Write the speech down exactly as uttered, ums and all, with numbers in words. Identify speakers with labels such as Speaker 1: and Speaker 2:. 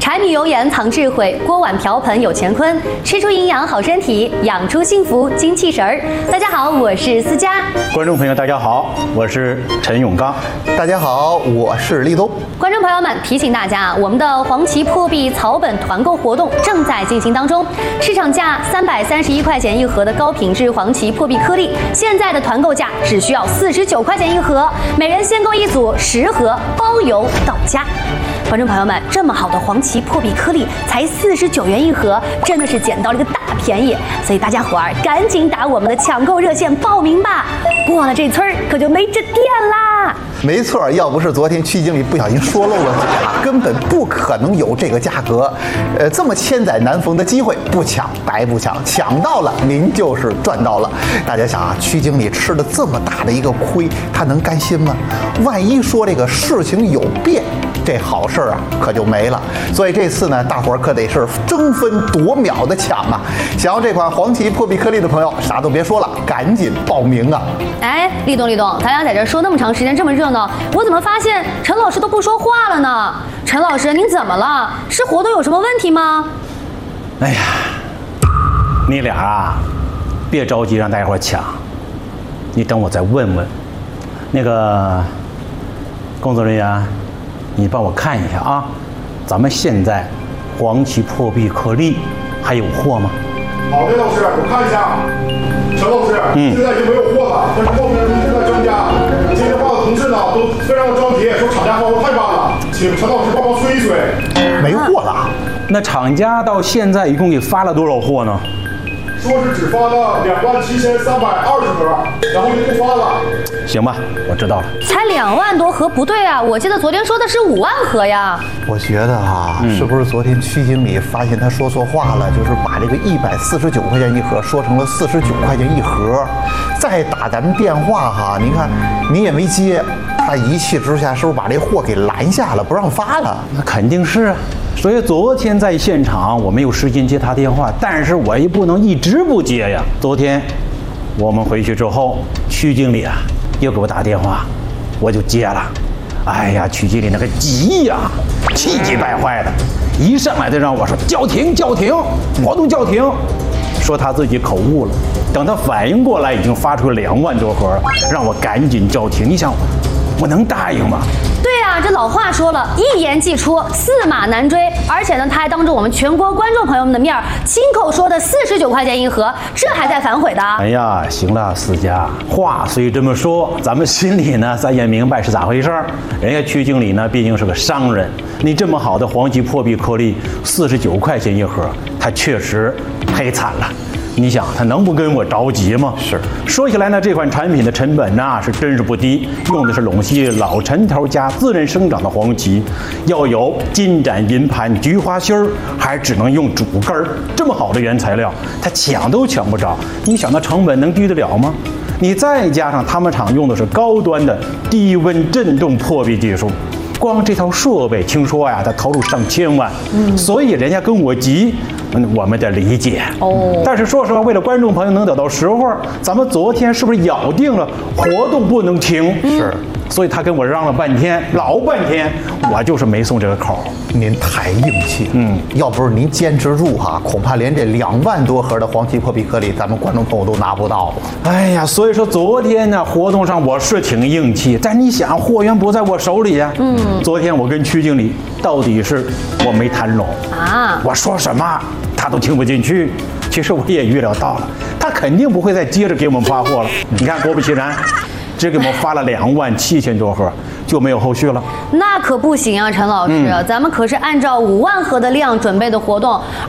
Speaker 1: 柴米油盐藏智慧，锅碗瓢盆有乾坤。吃出营养好身体，养出幸福精气神儿。大家好，我是思佳。
Speaker 2: 观众朋友，大家好，我是陈永刚。
Speaker 3: 大家好，我是立冬。
Speaker 1: 观众朋友们，提醒大家啊，我们的黄芪破壁草本团购活动正在进行当中。市场价三百三十一块钱一盒的高品质黄芪破壁颗粒，现在的团购价只需要四十九块钱一盒，每人限购一组十盒，包邮到家。观众朋友们，这么好的黄芪破壁颗粒才四十九元一盒，真的是捡到了一个大便宜，所以大家伙儿赶紧打我们的抢购热线报名吧，过了这村儿可就没这店啦。
Speaker 3: 没错，要不是昨天曲经理不小心说漏了嘴啊，根本不可能有这个价格。呃，这么千载难逢的机会，不抢白不抢，抢到了您就是赚到了。大家想啊，曲经理吃了这么大的一个亏，他能甘心吗？万一说这个事情有变，这好事啊可就没了。所以这次呢，大伙儿可得是争分夺秒的抢啊！想要这款黄芪破壁颗粒的朋友，啥都别说了，赶紧报名啊！
Speaker 1: 哎，立冬立冬，咱俩在这说那么长时间，这么热闹，我怎么发现陈老师都不说话了呢？陈老师，您怎么了？是活动有什么问题吗？
Speaker 2: 哎呀，你俩啊，别着急让大家伙抢，你等我再问问。那个工作人员，你帮我看一下啊，咱们现在黄芪破壁颗粒还有货吗？
Speaker 4: 好的，老师，我看一下。陈老师，嗯，现在已经没有货了，但是报名正在增加。接电话的同事呢都非常的着急，说厂家货太慢了，请陈老师帮忙催一催。
Speaker 3: 没货了？
Speaker 2: 那厂家到现在一共给发了多少货呢？
Speaker 4: 说是只发了两万七千三百二十盒，然后就不发了。
Speaker 2: 行吧，我知道了。
Speaker 1: 才两万多盒，不对啊，我记得昨天说的是五万盒呀。
Speaker 3: 我觉得哈、啊，嗯、是不是昨天曲经理发现他说错话了，就是把这个一百四十九块钱一盒说成了四十九块钱一盒，再打咱们电话哈，您看你也没接，他一气之下是不是把这货给拦下了，不让发了？
Speaker 2: 那肯定是啊。所以昨天在现场我没有时间接他电话，但是我也不能一直不接呀。昨天我们回去之后，曲经理啊又给我打电话，我就接了。哎呀，曲经理那个急呀，气急败坏的，一上来就让我说叫停叫停，活动叫停，说他自己口误了。等他反应过来，已经发出了两万多盒，让我赶紧叫停。你想，我能答应吗？
Speaker 1: 对啊，这老话说了，一言既出，驷马难追。而且呢，他还当着我们全国观众朋友们的面亲口说的四十九块钱一盒，这还在反悔的。
Speaker 2: 哎呀，行了，思佳，话虽这么说，咱们心里呢咱也明白是咋回事儿。人家曲经理呢毕竟是个商人，你这么好的黄芪破壁颗粒，四十九块钱一盒，他确实赔惨了。你想他能不跟我着急吗？是。说起来呢，这款产品的成本呢是真是不低，用的是陇西老陈头家自然生长的黄芪，要有金盏银盘菊花心儿，还只能用主根儿，这么好的原材料，他抢都抢不着。你想那成本能低得了吗？你再加上他们厂用的是高端的低温震动破壁技术。光这套设备，听说呀，他投入上千万，嗯，所以人家跟我急，嗯，我们得理解哦。但是说实话，为了观众朋友能得到实话，咱们昨天是不是咬定了活动不能停？是，所以他跟我嚷了半天，老半天，我就是没松这个口。
Speaker 3: 您太硬气，嗯，要不是您坚持住哈，恐怕连这两万多盒的黄芪破壁颗粒，咱们观众朋友都拿不到了。
Speaker 2: 哎呀，所以说昨天呢，活动上我是挺硬气，但你想，货源不在我手里呀，嗯，昨天我跟曲经理到底是我没谈拢啊，我说什么他都听不进去。其实我也预料到了，他肯定不会再接着给我们发货了。你看，果不其然，只给我们发了两万七千多盒，就没有后续了。
Speaker 1: 那可不行啊，陈老师，嗯、咱们可是按照五万盒的量准备的活动，